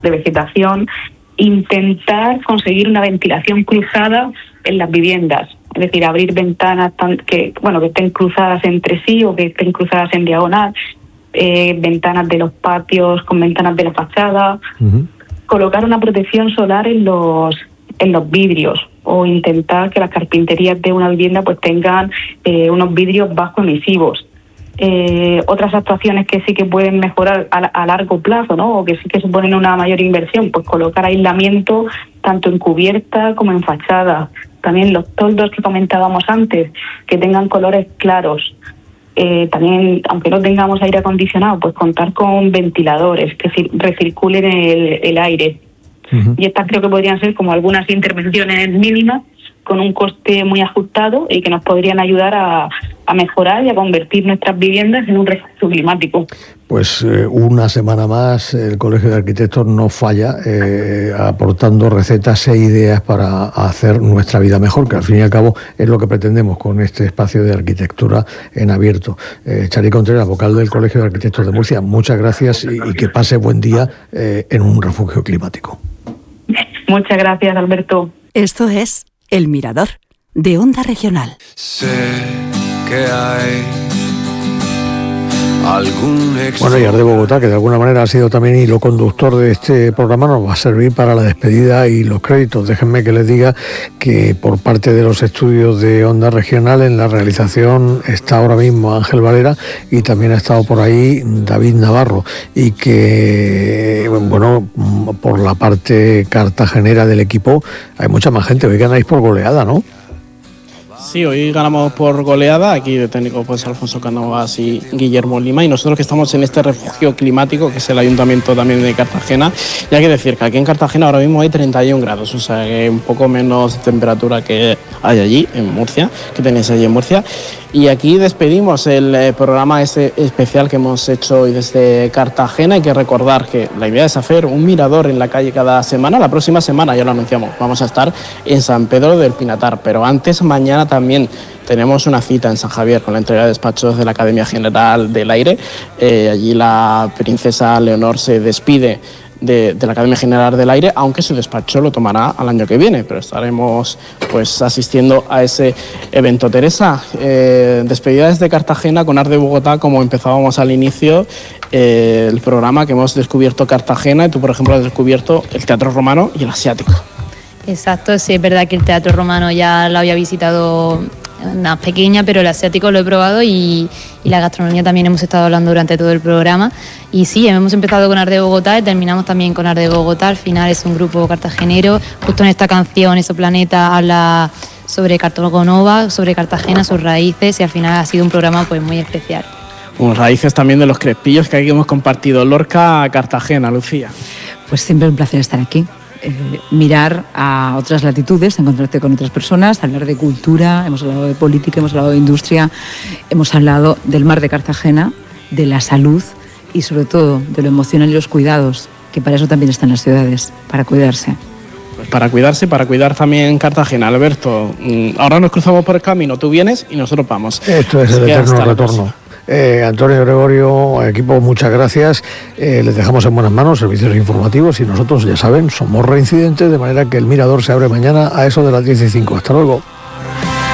de vegetación, intentar conseguir una ventilación cruzada en las viviendas, es decir, abrir ventanas que estén cruzadas entre sí o que estén cruzadas en diagonal, ventanas de los patios con ventanas de la fachada, colocar una protección solar en los vidrios, o intentar que las carpinterías de una vivienda pues tengan unos vidrios bajo emisivos. Otras actuaciones que sí que pueden mejorar a largo plazo, ¿no? O que sí que suponen una mayor inversión, pues colocar aislamiento tanto en cubierta como en fachada. También los toldos que comentábamos antes, que tengan colores claros. También, aunque no tengamos aire acondicionado, pues contar con ventiladores que recirculen el aire. Y estas creo que podrían ser como algunas intervenciones mínimas con un coste muy ajustado y que nos podrían ayudar a mejorar y a convertir nuestras viviendas en un refugio climático. Pues una semana más el Colegio de Arquitectos no falla aportando recetas e ideas para hacer nuestra vida mejor, que al fin y al cabo es lo que pretendemos con este espacio de arquitectura en abierto. Chari Contreras, vocal del Colegio de Arquitectos de Murcia, muchas gracias y que pase buen día en un refugio climático. Muchas gracias, Alberto. Esto es El Mirador, de Onda Regional. Sé que hay algún Bueno, y Arde Bogotá, que de alguna manera ha sido también hilo conductor de este programa, nos va a servir para la despedida y los créditos. Déjenme que les diga que por parte de los estudios de Onda Regional en la realización está ahora mismo Ángel Valera y también ha estado por ahí David Navarro, y que, bueno, por la parte cartagenera del equipo hay mucha más gente. Hoy ganáis por goleada, ¿no? Sí, hoy ganamos por goleada, aquí de técnico pues Alfonso Cánovas y Guillermo Lima, y nosotros que estamos en este refugio climático que es el Ayuntamiento también de Cartagena, y hay que decir que aquí en Cartagena ahora mismo hay 31 grados, o sea que un poco menos temperatura que hay allí en Murcia, que tenéis allí en Murcia. Y aquí despedimos el programa ese especial que hemos hecho hoy desde Cartagena. Hay que recordar que la idea es hacer un mirador en la calle cada semana. La próxima semana, ya lo anunciamos, vamos a estar en San Pedro del Pinatar. Pero antes, mañana también tenemos una cita en San Javier con la entrega de despachos de la Academia General del Aire. Allí la princesa Leonor se despide de la Academia General del Aire, aunque su despacho lo tomará al año que viene, pero estaremos pues asistiendo a ese evento. Teresa, despedida desde Cartagena con Arde Bogotá, como empezábamos al inicio, el programa que hemos descubierto Cartagena, y tú, por ejemplo, has descubierto el Teatro Romano y el Asiático. Exacto, sí, es verdad que el Teatro Romano ya lo había visitado más pequeña, pero el Asiático lo he probado, y la gastronomía también hemos estado hablando durante todo el programa. Y sí, hemos empezado con Arde Bogotá y terminamos también con Arde Bogotá. Al final es un grupo cartagenero. Justo en esta canción, Exoplaneta, habla sobre Cartagonova, sobre Cartagena, sus raíces, y al final ha sido un programa pues muy especial. Raíces también de los crespillos que aquí hemos compartido. Lorca, Cartagena, Lucía. Pues siempre un placer estar aquí. Mirar a otras latitudes, encontrarte con otras personas, hablar de cultura, hemos hablado de política, hemos hablado de industria, hemos hablado del mar de Cartagena, de la salud y sobre todo de lo emocional y los cuidados, que para eso también están las ciudades, para cuidarse. Pues para cuidarse, para cuidar también Cartagena. Alberto, ahora nos cruzamos por el camino, tú vienes y nosotros vamos. Esto es el eterno retorno. Antonio, Gregorio, equipo, muchas gracias. Les dejamos en buenas manos servicios informativos, y nosotros, ya saben, somos reincidentes, de manera que el Mirador se abre mañana a eso de las 10:05. Hasta luego.